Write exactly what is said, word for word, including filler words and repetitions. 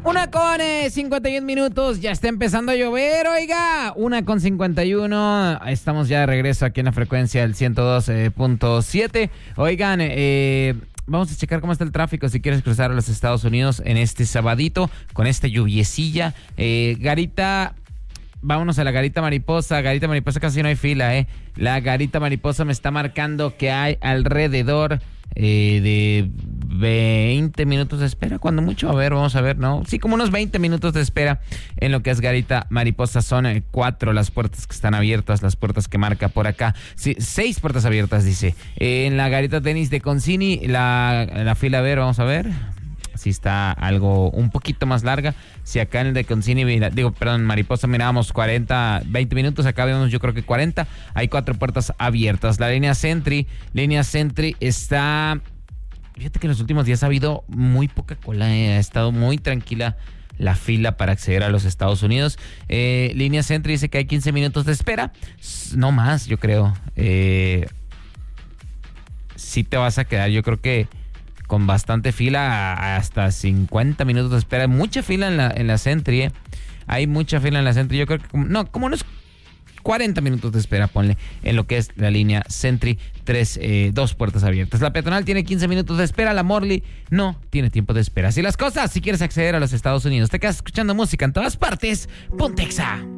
Una con eh, cincuenta y uno minutos, ya está empezando a llover, oiga. Una con cincuenta y uno, estamos ya de regreso aquí en la frecuencia del ciento dos punto siete. Oigan, eh... vamos a checar cómo está el tráfico si quieres cruzar a los Estados Unidos en este sabadito con esta lluviecilla. Eh, Garita, vámonos a la Garita Mariposa. Garita Mariposa casi no hay fila, ¿eh? La Garita Mariposa me está marcando que hay alrededor eh, de veinte minutos de espera. Cuando mucho, a ver, vamos a ver, ¿no? Sí, como unos veinte minutos de espera en lo que es Garita Mariposa. Son eh, cuatro las puertas que están abiertas, las puertas que marca por acá. Sí, seis puertas abiertas, dice. Eh, en la Garita Tenis de Concini, la, la fila, a ver, vamos a ver. Sí está algo un poquito más larga. Si acá en el de Concini, mira, digo, perdón, Mariposa mirábamos cuarenta, veinte minutos, acá vemos yo creo que cuarenta. Hay cuatro puertas abiertas. La línea Sentry, línea Sentry está... Fíjate que en los últimos días ha habido muy poca cola, eh. Ha estado muy tranquila la fila para acceder a los Estados Unidos. Eh, línea Sentry dice que hay quince minutos de espera. No más, yo creo. Eh, sí te vas a quedar, yo creo que con bastante fila, hasta cincuenta minutos de espera. Hay mucha fila en la, en la Sentry, eh. Hay mucha fila en la Sentry. Yo creo que, como, no, como unos cuarenta minutos de espera, ponle, en lo que es la línea Sentry, tres, eh, dos puertas abiertas. La peatonal tiene quince minutos de espera, la Morley no tiene tiempo de espera. Así las cosas, si quieres acceder a los Estados Unidos, te quedas escuchando música en todas partes, Pontexa.